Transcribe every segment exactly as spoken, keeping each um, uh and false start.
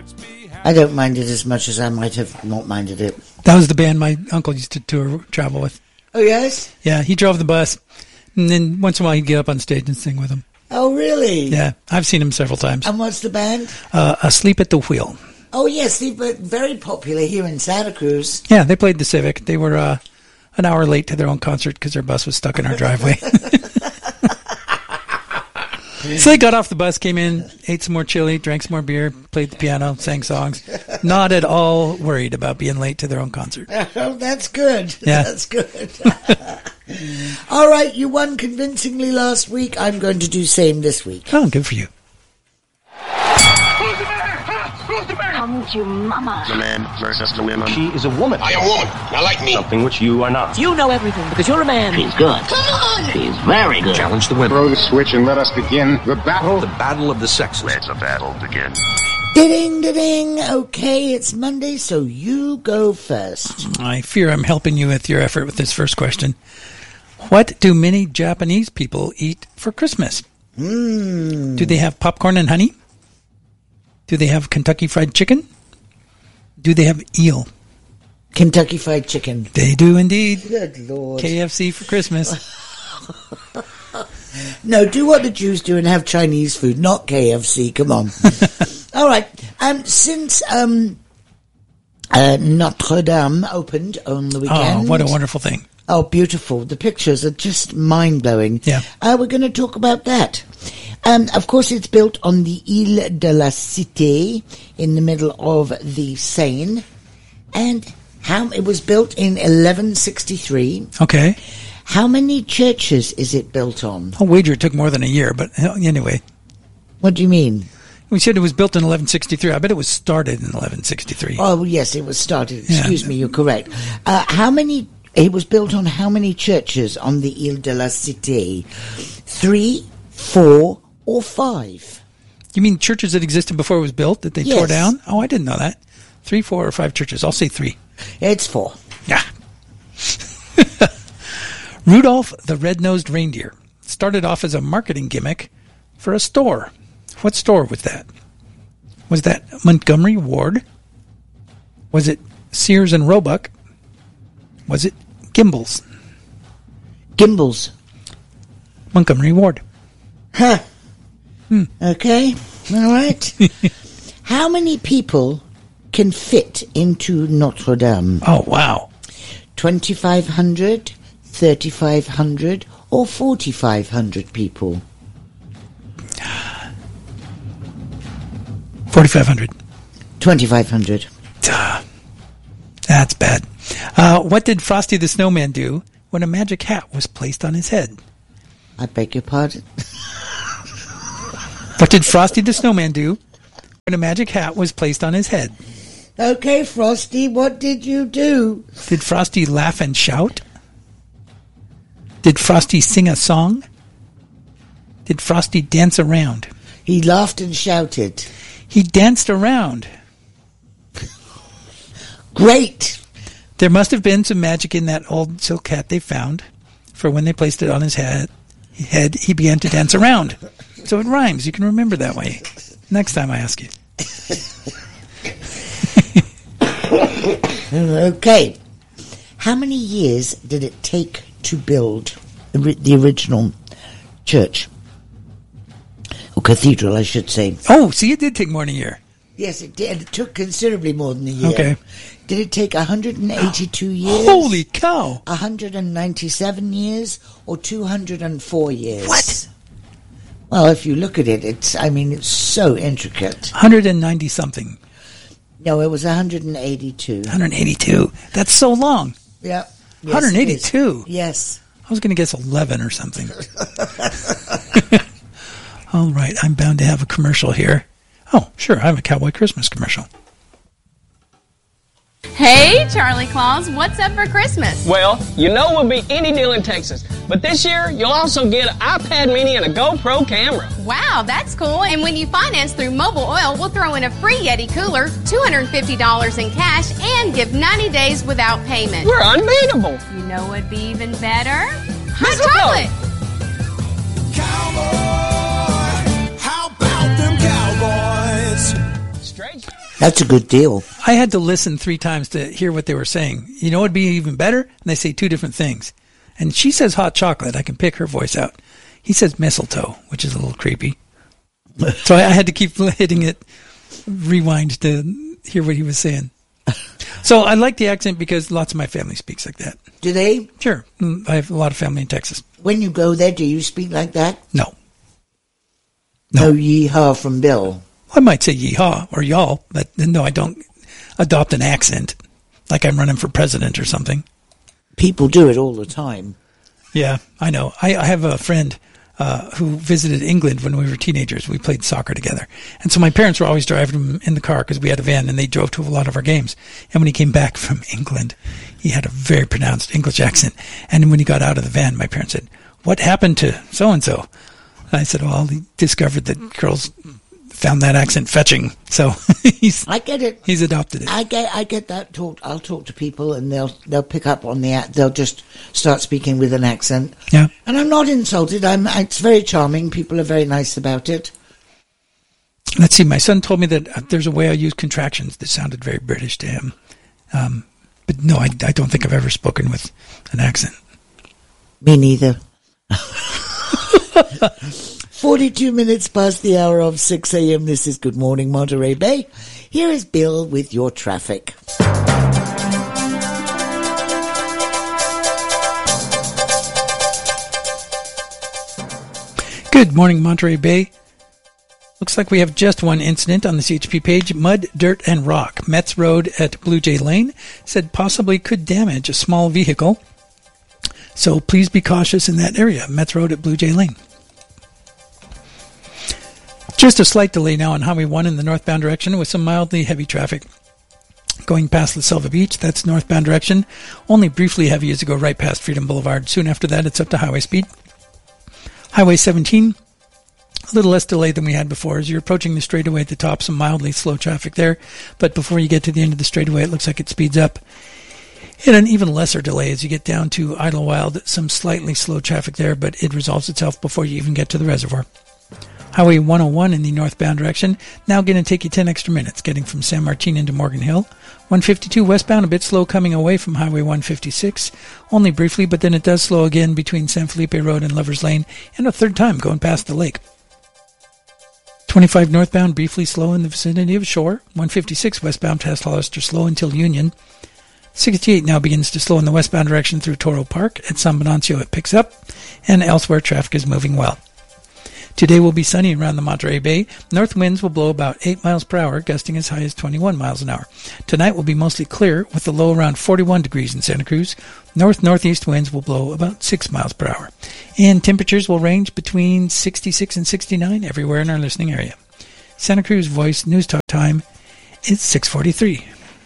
I don't mind it as much as I might have not minded it. That was the band my uncle used to tour travel with. Oh, yes? Yeah, he drove the bus, and then once in a while he'd get up on stage and sing with them. Oh, really? Yeah, I've seen him several times. And what's the band? Uh, Asleep at the Wheel. Oh, yes, they were very popular here in Santa Cruz. Yeah, they played the Civic. They were uh, an hour late to their own concert because their bus was stuck in our driveway. So they got off the bus, came in, ate some more chili, drank some more beer, played the piano, sang songs. Not at all worried about being late to their own concert. Oh, that's good. Yeah. That's good. All right, you won convincingly last week. I'm going to do same this week. Oh, good for you. Come to mama. The man versus the women. She is a woman. I am a woman. Now like me. Something which you are not. You know everything because you're a man. She's good. Come on. She's very good. Challenge the women. Throw the switch and let us begin the battle. The battle of the sexes. Let the battle begin. Ding, ding. Okay, it's Monday, so you go first. I fear I'm helping you with your effort with this first question. What do many Japanese people eat for Christmas? Mm. Do they have popcorn and honey? Do they have Kentucky Fried Chicken? Do they have eel? Kentucky Fried Chicken. They do indeed. Good Lord. K F C for Christmas. No, do what the Jews do and have Chinese food, not K F C. Come on. All right. Um, since um, uh, Notre Dame opened on the weekend. Oh, what a wonderful thing. Oh, beautiful. The pictures are just mind-blowing. Yeah. Uh, we're going to talk about that. Um, of course, it's built on the Ile de la Cité in the middle of the Seine. And how it was built in eleven sixty-three. Okay. How many churches is it built on? I'll wager it took more than a year, but anyway. What do you mean? We said it was built in eleven sixty-three. I bet it was started in eleven sixty-three. Oh, yes, it was started. Excuse Yeah. me, you're correct. Uh, how many... It was built on how many churches on the Ile de la Cité? Three, four, or five? You mean churches that existed before it was built that they Yes. tore down? Oh, I didn't know that. Three, four, or five churches. I'll say three. It's four. Yeah. Rudolph the Red-Nosed Reindeer started off as a marketing gimmick for a store. What store was that? Was that Montgomery Ward? Was it Sears and Roebuck? Was it Gimbel's? Gimbel's. Montgomery Ward. Huh. Hmm. Okay. All right. How many people can fit into Notre Dame? Oh, wow. twenty-five hundred, thirty-five hundred, or forty-five hundred people? forty-five hundred. twenty-five hundred. Duh. That's bad. Uh, what did Frosty the Snowman do when a magic hat was placed on his head? I beg your pardon? What did Frosty the Snowman do when a magic hat was placed on his head? Okay, Frosty, what did you do? Did Frosty laugh and shout? Did Frosty sing a song? Did Frosty dance around? He laughed and shouted. He danced around. Great. There must have been some magic in that old silk hat they found, for when they placed it on his head, head he began to dance around. So it rhymes. You can remember that way. Next time I ask you. Okay. How many years did it take to build the, the original church? Or cathedral, I should say. Oh, see, it did take more than a year. Yes, it did. It took considerably more than a year. Okay. Did it take one hundred eighty-two years? Holy cow. one hundred ninety-seven years? Or two hundred four years? What? Well, if you look at it, it's, I mean, it's so intricate. one hundred ninety something. No, it was one hundred eighty-two. one hundred eighty-two. That's so long. Yeah. Yes, one hundred eighty-two. it is. Yes. I was going to guess eleven or something. All right, I'm bound to have a commercial here. Oh, sure, I have a Cowboy Christmas commercial. Hey, Charlie Claus, what's up for Christmas? Well, you know we'll be any deal in Texas. But this year, you'll also get an iPad mini and a GoPro camera. Wow, that's cool. And when you finance through Mobile Oil, we'll throw in a free Yeti cooler, two hundred fifty dollars in cash, and give ninety days without payment. We're unbeatable. You know what'd be even better? Hot Mexico. chocolate. Cowboy, how about them cowboys? Straight. That's a good deal. I had to listen three times to hear what they were saying. You know what would be even better? And they say two different things. And she says hot chocolate. I can pick her voice out. He says mistletoe, which is a little creepy. So I had to keep hitting it, rewind to hear what he was saying. So I like the accent because lots of my family speaks like that. Do they? Sure. I have a lot of family in Texas. When you go there, do you speak like that? No. No, no yeehaw from Bill. I might say yeehaw or y'all, but no, I don't adopt an accent like I'm running for president or something. People do it all the time. Yeah, I know. I, I have a friend uh, who visited England when we were teenagers. We played soccer together. And so my parents were always driving him in the car because we had a van, and they drove to a lot of our games. And when he came back from England, he had a very pronounced English accent. And when he got out of the van, my parents said, "What happened to so-and-so?" And I said, well, he discovered that girls found that accent fetching, so he's I get it. He's adopted it. I get I get that talk. I'll talk to people and they'll they'll pick up on the they'll just start speaking with an accent. Yeah, and I'm not insulted. I'm. It's very charming. People are very nice about it. Let's see. My son told me that there's a way I use contractions that sounded very British to him, um, but no, I, I don't think I've ever spoken with an accent. Me neither. forty-two minutes past the hour of six a.m. This is Good Morning Monterey Bay. Here is Bill with your traffic. Good morning, Monterey Bay. Looks like we have just one incident on the C H P page. Mud, dirt, and rock. Metz Road at Blue Jay Lane said possibly could damage a small vehicle. So please be cautious in that area. Metz Road at Blue Jay Lane. Just a slight delay now on Highway one in the northbound direction with some mildly heavy traffic going past La Selva Beach. That's northbound direction. Only briefly heavy as you go right past Freedom Boulevard. Soon after that, it's up to highway speed. Highway seventeen, a little less delay than we had before. As you're approaching the straightaway at the top, some mildly slow traffic there. But before you get to the end of the straightaway, it looks like it speeds up. And an even lesser delay as you get down to Idlewild. Some slightly slow traffic there, but it resolves itself before you even get to the reservoir. Highway one oh one in the northbound direction, now going to take you ten extra minutes getting from San Martin into Morgan Hill. one fifty-two westbound, a bit slow coming away from Highway one fifty-six, only briefly, but then it does slow again between San Felipe Road and Lover's Lane, and a third time going past the lake. twenty-five northbound, briefly slow in the vicinity of Shore. one fifty-six westbound past Hollister, slow until Union. sixty-eight now begins to slow in the westbound direction through Toro Park. At San Venancio it picks up, and elsewhere traffic is moving well. Today will be sunny around the Monterey Bay. North winds will blow about eight miles per hour, gusting as high as twenty-one miles an hour. Tonight will be mostly clear, with the low around forty-one degrees in Santa Cruz. North-northeast winds will blow about six miles per hour. And temperatures will range between sixty-six and sixty-nine everywhere in our listening area. Santa Cruz Voice News Talk time is six forty-three.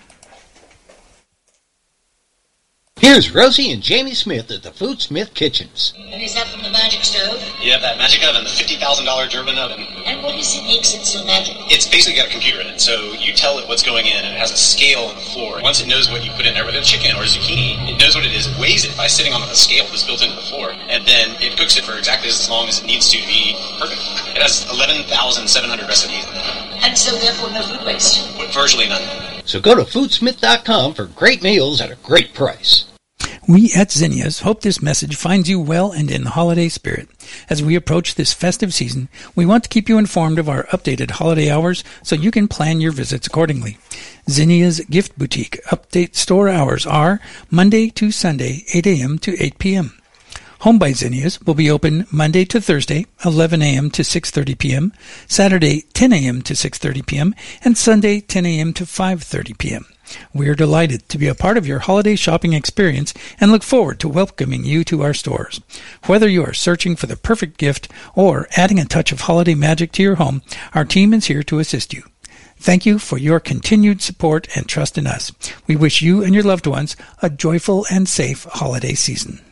Here's Rosie and Jamie Smith at the Food Smith Kitchens. And is that from the magic stove? Yeah, that magic oven, the fifty thousand dollars German oven. And what is it makes it so magic? It's basically got a computer in it, so you tell it what's going in, and it has a scale on the floor. Once it knows what you put in there, whether it's chicken or zucchini, it knows what it is. It weighs it by sitting on a scale that's built into the floor, and then it cooks it for exactly as long as it needs to to be perfect. It has eleven thousand seven hundred recipes in it. And so therefore no food waste? Virtually none. So go to foodsmith dot com for great meals at a great price. We at Zinnias hope this message finds you well and in the holiday spirit. As we approach this festive season, we want to keep you informed of our updated holiday hours so you can plan your visits accordingly. Zinnias Gift Boutique update store hours are Monday to Sunday, eight a.m. to eight p.m. Home by Zinnias will be open Monday to Thursday, eleven a.m. to six thirty p.m., Saturday, ten a.m. to six thirty p.m., and Sunday, ten a.m. to five thirty p.m. We are delighted to be a part of your holiday shopping experience and look forward to welcoming you to our stores. Whether you are searching for the perfect gift or adding a touch of holiday magic to your home, our team is here to assist you. Thank you for your continued support and trust in us. We wish you and your loved ones a joyful and safe holiday season.